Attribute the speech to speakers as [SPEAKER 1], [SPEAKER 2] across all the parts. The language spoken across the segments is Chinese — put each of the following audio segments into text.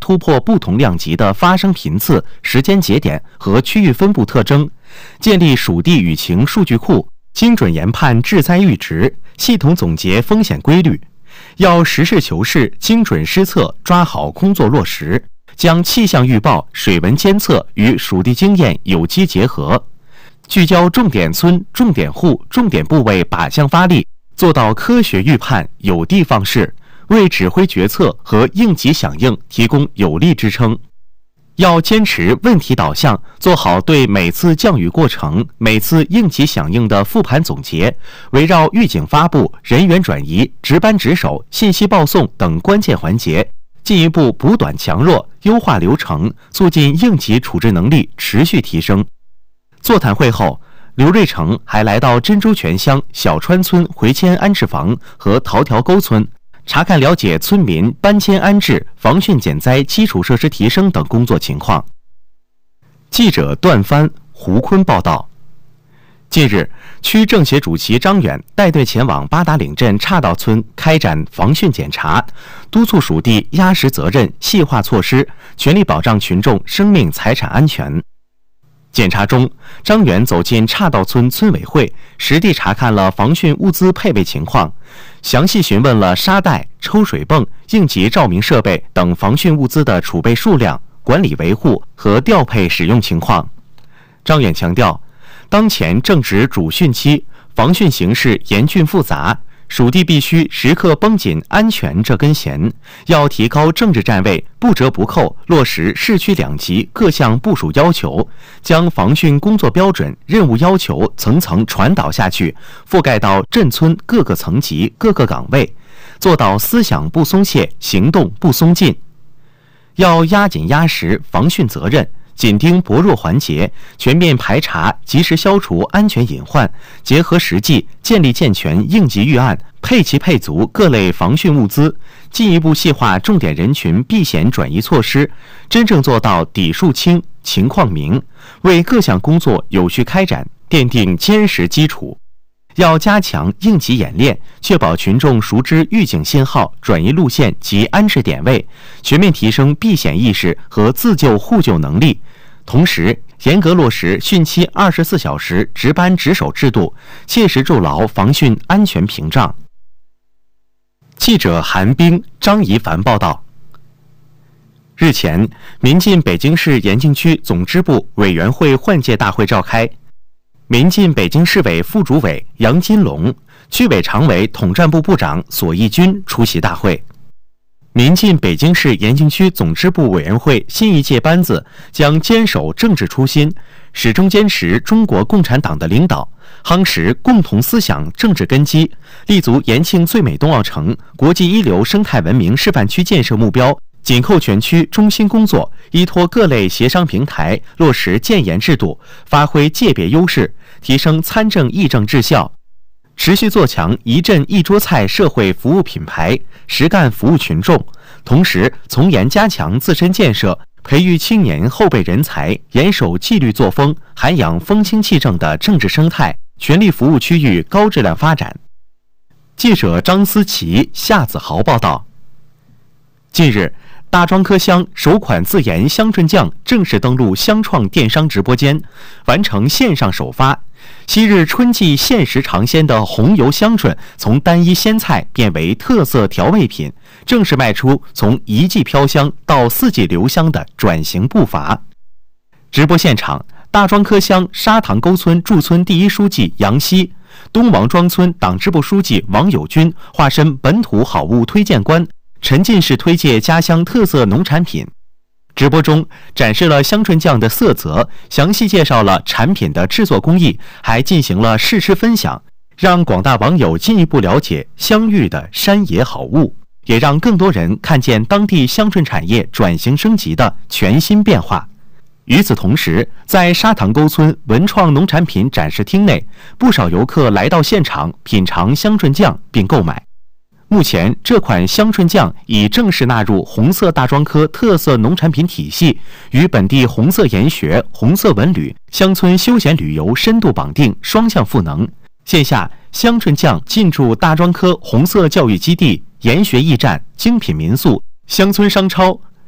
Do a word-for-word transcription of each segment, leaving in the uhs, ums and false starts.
[SPEAKER 1] 突破不同量级的发生频次、时间节点和区域分布特征，建立属地舆情数据库，精准研判致灾阈值，系统总结风险规律。要实事求是、精准施策，抓好工作落实，将气象预报、水文监测与属地经验有机结合，聚焦重点村、重点户、重点部位靶向发力，做到科学预判、有的放矢，为指挥决策和应急响应提供有力支撑。要坚持问题导向，做好对每次降雨过程、每次应急响应的复盘总结，围绕预警发布、人员转移、值班值守、信息报送等关键环节，进一步补短强弱，优化流程，促进应急处置能力持续提升。座谈会后，刘瑞成还来到珍珠泉乡小川村回迁安置房和桃条沟村，查看了解村民搬迁安置、防汛减灾基础设施提升等工作情况。记者段帆、胡坤报道。近日，区政协主席张远带队前往八达岭镇岔道村开展防汛检查，督促属地压实责任、细化措施，全力保障群众生命财产安全。检查中，张远走进岔道村村委会，实地查看了防汛物资配备情况，详细询问了沙袋、抽水泵、应急照明设备等防汛物资的储备数量、管理维护和调配使用情况。张远强调，当前正值主汛期，防汛形势严峻复杂，属地必须时刻绷紧安全这根弦，要提高政治站位，不折不扣落实市区两级各项部署要求，将防汛工作标准、任务要求层层传导下去，覆盖到镇村各个层级、各个岗位，做到思想不松懈，行动不松劲。要压紧压实防汛责任，紧盯薄弱环节，全面排查，及时消除安全隐患，结合实际，建立健全应急预案，配齐配足各类防汛物资，进一步细化重点人群避险转移措施，真正做到底数清、情况明，为各项工作有序开展奠定坚实基础。要加强应急演练，确保群众熟知预警信号、转移路线及安置点位，全面提升避险意识和自救互救能力。同时，严格落实汛期二十四小时值班值守制度，切实筑牢防汛安全屏障。记者韩冰、张怡凡报道。日前，民进北京市延庆区总支部委员会换届大会召开。民进北京市委副主委杨金龙、区委常委统战部部长索义军出席大会。民进北京市延庆区总支部委员会新一届班子将坚守政治初心，始终坚持中国共产党的领导，夯实共同思想政治根基，立足延庆最美冬奥城国际一流生态文明示范区建设目标，紧扣全区中心工作，依托各类协商平台，落实建言制度，发挥界别优势，提升参政议政治效，持续做强一镇一桌菜社会服务品牌，实干服务群众。同时，从严加强自身建设，培育青年后备人才，严守纪律作风，涵养风清气正的政治生态，全力服务区域高质量发展。记者张思琪、夏子豪报道。近日，大庄科乡首款自研香椿酱正式登陆香创电商直播间，完成线上首发。昔日春季限时尝鲜的红油香椿，从单一鲜菜变为特色调味品，正式迈出从一季飘香到四季留香的转型步伐。直播现场，大庄科乡沙塘沟村驻村第一书记杨希、东王庄村党支部书记王友军化身本土好物推荐官，沉浸式推介家乡特色农产品。直播中展示了香椿酱的色泽，详细介绍了产品的制作工艺，还进行了试吃分享，让广大网友进一步了解香芋的山野好物，也让更多人看见当地香椿产业转型升级的全新变化。与此同时，在沙塘沟村文创农产品展示厅内，不少游客来到现场品尝香椿酱并购买。目前，这款香椿酱已正式纳入红色大庄科特色农产品体系，与本地红色研学、红色文旅、乡村休闲旅游深度绑定，双向赋能。线下，香椿酱进驻大庄科红色教育基地、研学驿站、精品民宿、乡村商超，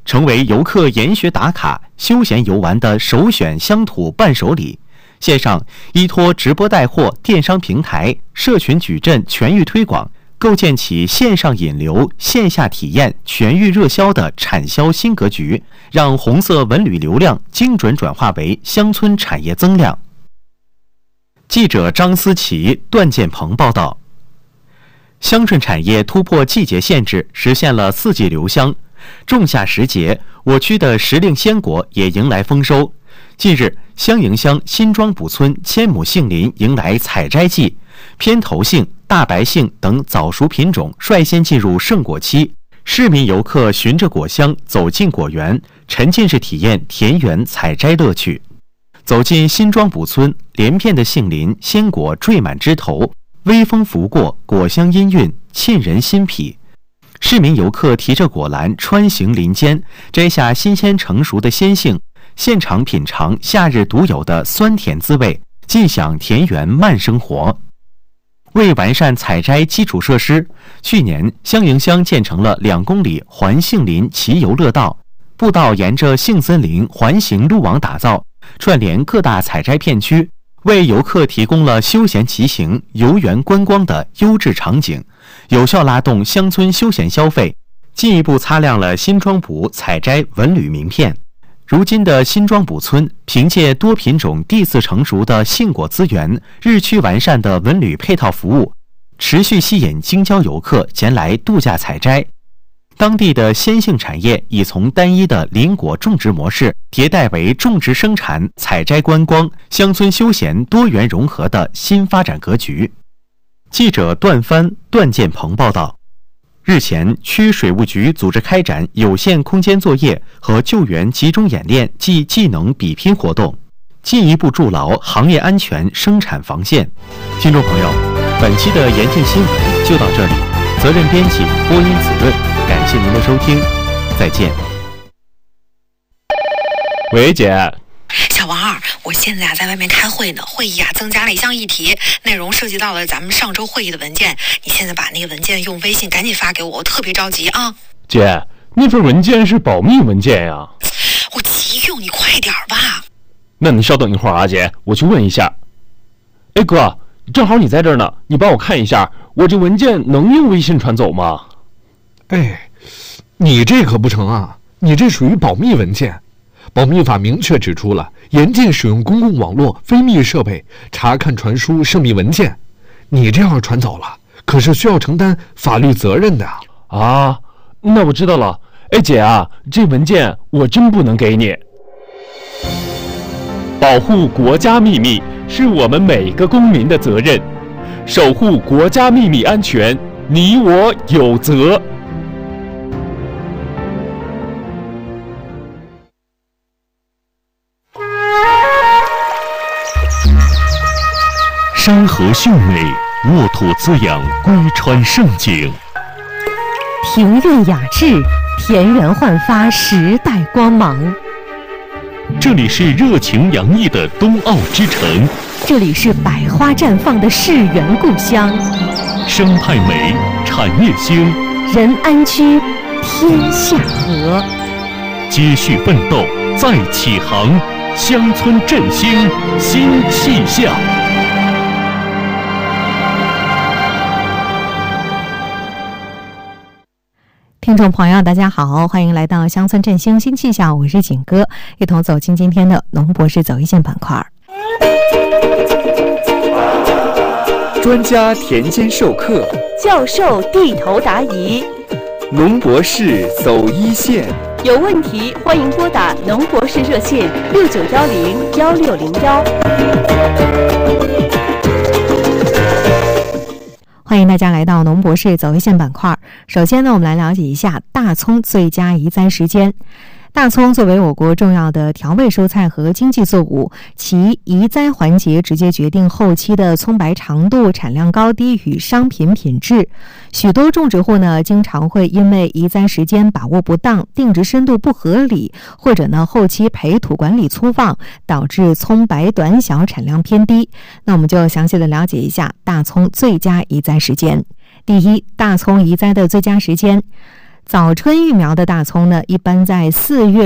[SPEAKER 1] 成为游客研学打卡、休闲游玩的首选乡土伴手礼。线上依托直播带货、电商平台、社群矩阵全域推广，构建起线上引流、线下体验全域热销的产销新格局，让红色文旅流量精准转化为乡村产业增量。记者张思琪、段建鹏报道。乡镇产业突破季节限制，实现了四季留香。仲夏时节，我区的时令鲜果也迎来丰收。近日，香营乡新庄堡村千亩杏林迎来采摘季，偏头杏、大白杏等早熟品种率先进入盛果期。市民游客循着果香走进果园，沉浸式体验田园采摘乐趣。走进新庄堡村，连片的杏林鲜果缀满枝头，微风拂过，果香氤氲，沁人心脾。市民游客提着果篮穿行林间，摘下新鲜成熟的鲜杏，现场品尝夏日独有的酸甜滋味，尽享田园慢生活。为完善采摘基础设施，去年香营乡建成了两公里环杏林骑游乐道，步道沿着杏森林环形路网打造，串联各大采摘片区，为游客提供了休闲骑行、游园观光的优质场景，有效拉动乡村休闲消费，进一步擦亮了新庄堡采摘文旅名片。如今的新庄堡村，凭借多品种地次成熟的杏果资源、日趋完善的文旅配套服务，持续吸引京郊游客前来度假采摘。当地的鲜杏产业已从单一的林果种植模式迭代为种植生产、采摘观光、乡村休闲多元融合的新发展格局。记者段帆、段建鹏报道。日前，区水务局组织开展有限空间作业和救援集中演练暨技能比拼活动，进一步筑牢行业安全生产防线。听众朋友，本期的延庆新闻就到这里，责任编辑播音子润，感谢您的收听，再见。
[SPEAKER 2] 喂，姐。
[SPEAKER 3] 小王二，我现在啊在外面开会呢，会议啊增加了一项议题，内容涉及到了咱们上周会议的文件，你现在把那个文件用微信赶紧发给我，我特别着急啊。
[SPEAKER 2] 姐，那份文件是保密文件呀。
[SPEAKER 3] 我急用，你快点吧。
[SPEAKER 2] 那你稍等一会儿啊，姐，我去问一下。哎哥，正好你在这儿呢，你帮我看一下，我这文件能用微信传走吗？
[SPEAKER 4] 哎，你这可不成啊，你这属于保密文件。保密法明确指出了，严禁使用公共网络、非密设备查看、传输涉密文件。你这样传走了，可是需要承担法律责任的
[SPEAKER 2] 啊。那我知道了。哎，姐啊，这文件我真不能给你。保护国家秘密是我们每个公民的责任，守护国家秘密安全，你我有责。
[SPEAKER 5] 山河秀美，沃土滋养，归川盛景；
[SPEAKER 6] 庭院雅致，田园焕发时代光芒。
[SPEAKER 5] 这里是热情洋溢的冬奥之城，
[SPEAKER 6] 这里是百花绽放的世园故乡。
[SPEAKER 5] 生态美，产业兴，
[SPEAKER 6] 人安居，天下和。
[SPEAKER 5] 接续奋斗，再起航，乡村振兴新气象。
[SPEAKER 6] 听众朋友大家好，欢迎来到乡村振兴新气象，我是景哥，一同走进今天的农博士走一线板块。
[SPEAKER 7] 专家田间授课，
[SPEAKER 8] 教授地头答疑，
[SPEAKER 7] 农博士走一线。
[SPEAKER 8] 有问题欢迎拨打农博士热线六九幺零幺六零幺。
[SPEAKER 6] 欢迎大家来到农博士走一线板块。首先呢，我们来了解一下大葱最佳移栽时间。大葱作为我国重要的调味蔬菜和经济作物，其移栽环节直接决定后期的葱白长度、产量高低与商品品质。许多种植户呢，经常会因为移栽时间把握不当、定植深度不合理，或者呢后期培土管理粗放，导致葱白短小、产量偏低。那我们就详细的了解一下大葱最佳移栽时间。第一，大葱移栽的最佳时间。 早春育苗的大葱呢，一般在四月